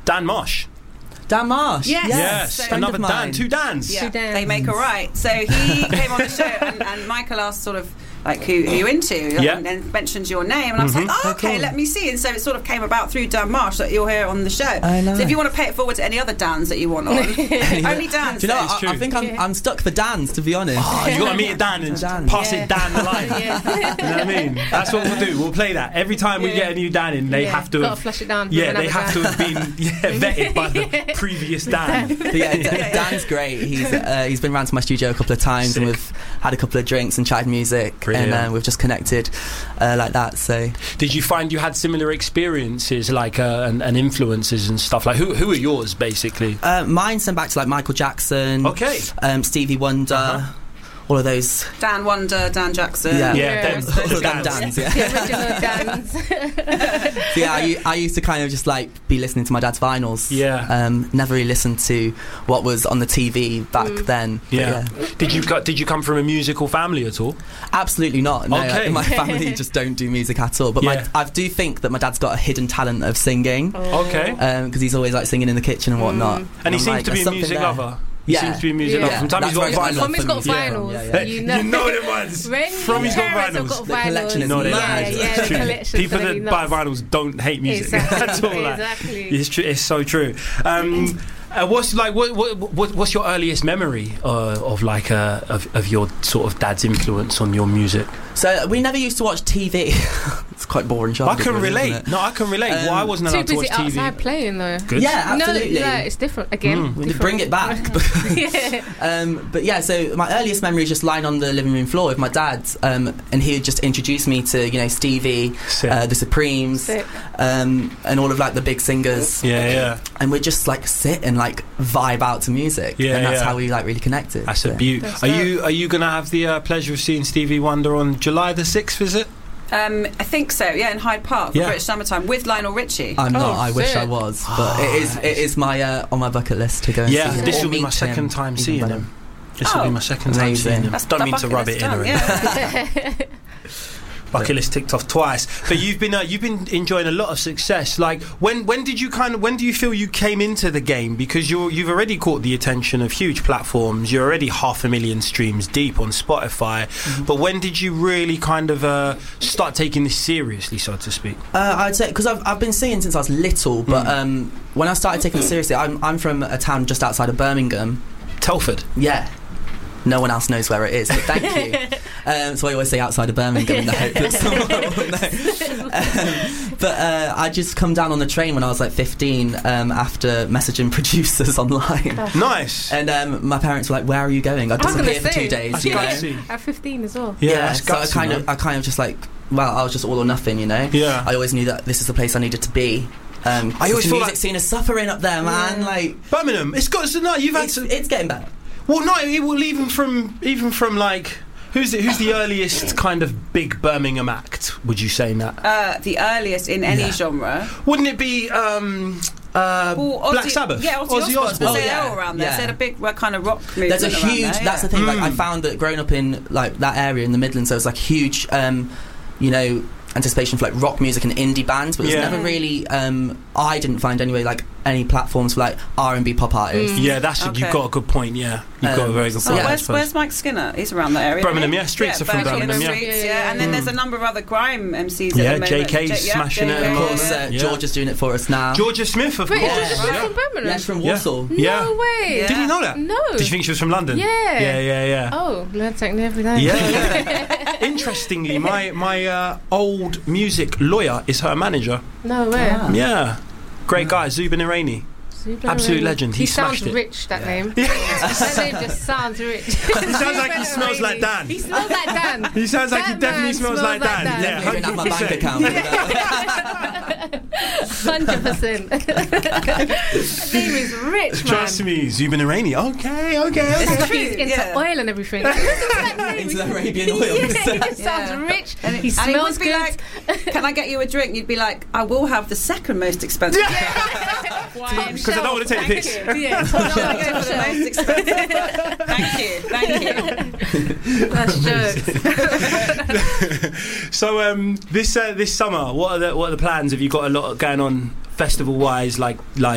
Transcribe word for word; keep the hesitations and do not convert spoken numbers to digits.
Dan Marsh. Dan Marsh. Yes. Yes, So- another Friend of Dan, mine. two Dans. Yeah, Two Dans. they make a right. So he came on the show, and, and Michael asked sort of like who, who you into, Yeah. and then mentioned your name, and I was Mhm. like, oh, okay, cool. let me see. And so it sort of came about through Dan Marsh that you're here on the show. Oh, nice. So if you want to pay it forward to any other Dans that you want on, only Dans. Do you know It's what? true. I, I think I'm, I'm stuck for Dan's, to be honest. Oh, you got to meet a Dan and Dan. pass Yeah. it down the line. Yeah. You know what I mean? That's what we'll do. We'll play that every time we Yeah. get a new Dan in. They Yeah. have to Gotta have, flush it down. with yeah, they another have to Dan. have been yeah, vetted by the previous Dan. But yeah, D- Dan's great. He's uh, he's been round to my studio a couple of times, Sick. and we've had a couple of drinks and chatted music, Brilliant. and uh, we've just connected uh, like that. So Did you find you had similar experiences, like uh, and, and influences and stuff? Like who who are yours, basically? uh, mine sent back to like Michael Jackson, Okay. um, Stevie Wonder, Uh-huh. all of those. Dan Wonder, Dan Jackson. Yeah. Yeah, Yeah. them, All of them Dans. Dans, yeah. The original Dans. So yeah, I, u- I used to kind of just like be listening to my dad's vinyls. Yeah. Um, never really listened to what was on the T V back Mm. then. But Yeah. Did you co- did you come from a musical family at all? Absolutely not. No, Okay. like, my family just don't do music at all. But Yeah. my, I do think that my dad's got a hidden talent of singing, Oh. Okay. because he's always like singing in the kitchen and whatnot. And he I'm seems like, to be there's a music something there. lover. He Yeah. seems to be a music Yeah. lover. From time That's he's got where I vinyl. get my love Tommy's got from- vinyls. yeah, yeah. You know, You know them ones. When From he's got parents have vinyls. got The collection vinyls, is No, they yeah, mad. yeah, It's the true. collection's People gonna be that buy nuts. vinyls don't hate music. Exactly, That's all that. exactly. It's true. It's so true. Um, uh, what's like? What, what, what? What's your earliest memory uh, of like uh, of, of your sort of dad's influence on your music? So we never used to watch T V. It's quite boring. I childhood, can really, relate. isn't it? No, I can relate. Um, well, I wasn't Too allowed to busy watch T V. outside playing though. Good. Yeah, absolutely. No, yeah, it's different again. Mm. We need to different. bring it back. Yeah. um, but yeah, so my earliest memory is just lying on the living room floor with my dad, um, and he would just introduce me to, you know, Stevie, Sick. uh, the Supremes, Sick. um, and all of like the big singers, Yeah, yeah. and we'd just like sit and like vibe out to music, Yeah, and that's yeah. how we like really connected. That's a so. beaut. That's Are dope. you are you gonna have the uh, pleasure of seeing Stevie Wonder on July the sixth? Is it? Um, I think so. Yeah, in Hyde Park for Yeah. British Summertime with Lionel Richie. I'm not. Oh, I wish sick. I was, but it is. It is my uh, on my bucket list to go. And Yeah, see him. this Or will be meet my second him, time even seeing better. him. This will Oh, be my second time amazing. seeing him. That's Don't that mean to bucket rub list it in done, or anything. yeah. Bucket list ticked off twice. But you've been uh, you've been enjoying a lot of success. Like when when did you kind of when do you feel you came into the game? Because you're you've already caught the attention of huge platforms. You're already half a million streams deep on Spotify. Mm-hmm. But when did you really kind of uh, start taking this seriously, so to speak? Uh, I'd say because I've I've been singing since I was little, but Mm. um, when I started taking it seriously, I'm I'm from a town just outside of Birmingham. Telford. Yeah. No one else knows where it is, but thank you. Um, so I always say outside of Birmingham in the hope that someone will know. Um, but uh, I just come down on the train when I was like fifteen um, after messaging producers online. Nice. And um, my parents were like, "Where are you going?" I'd I was gonna disappear for say. two days. That's You know? gutsy. At fifteen as well. Yeah, Yeah, that's so I gutsy, kind man. of, I kind of just like, well, I was just all or nothing, you know. Yeah. I always knew that this is the place I needed to be. Um, I always the feel music like- scene is suffering up there, man. Yeah. Like, Birmingham. It's got so no. You've had it's, to. it's getting better. Well, no. It will even from even from like. Who's the, who's the earliest kind of big Birmingham act? Would you say in that? Uh, the earliest in any Yeah. genre. Wouldn't it be um, uh, Well, Ozzy- Black Sabbath? Yeah, Ozzy, Osbourne. Osbourne. They're Oh, yeah. all around there. Yeah. So they had a big uh, kind of rock movement. There's a around huge. there, That's yeah. the thing. Like, I Mm. found that growing up in like that area in the Midlands, there was like huge, um, you know, anticipation for like rock music and indie bands, but there's Yeah. never really. Um, I didn't find anyway like any platforms for like R and B pop artists. Mm. Yeah, that's a, Okay. you've got a good point. Yeah, you've got a Um, very good So point. I where's, suppose. where's Mike Skinner? He's around that area. Birmingham, isn't he? yeah, streets are from Birmingham, yeah. Streets, Yeah, yeah. yeah. And then Mm. there's a number of other grime M Cs. Yeah, at the moment. J K's J- yeah, smashing it J at K, the Of moment. course, uh, Yeah. George is doing it for us now. Georgia Smith, of Wait, course. is Georgia Yeah. from Birmingham? Yeah, she's from Yeah. Warsaw. Yeah. No way. Yeah. Did you know that? No. Did you think she was from London? Yeah. Yeah, yeah, yeah. Oh, learn something every day. Yeah, yeah. Interestingly, my my uh, old music lawyer is her manager. No way. Ah. Yeah, great guy, Zubin Irani. Super Absolute rich. legend. He He sounds smashed it. rich. That name. Yeah. That name just sounds rich. He sounds like he smells like Dan. He smells like Dan. He sounds like he That definitely man smells, like Dan. Dan. Yeah, Definitely don't have my bank account. Hundred percent. That name is rich, man. Trust me, Zubin Irani. Okay, okay, okay. It's He's into Yeah. oil and everything. Listen to that name. Into the Arabian oil. Yeah, it sounds Yeah. rich. And it- he and it smells would be good. like, can I get you a drink? You'd be like, I will have the second most expensive. Because I don't want to take the piss. Yeah, I'm top not going to go shelf, for top the most shelf. expensive. But thank you, thank you. That's jokes. So um, this uh, this summer, what are the what are the plans? Have you got a lot going on festival wise, like live?